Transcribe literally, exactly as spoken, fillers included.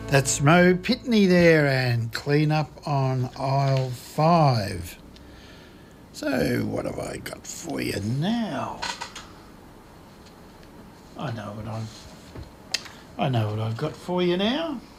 That's Mo Pitney there and clean up on aisle five. So what have I got for you now? I know what I've I know what I've got for you now.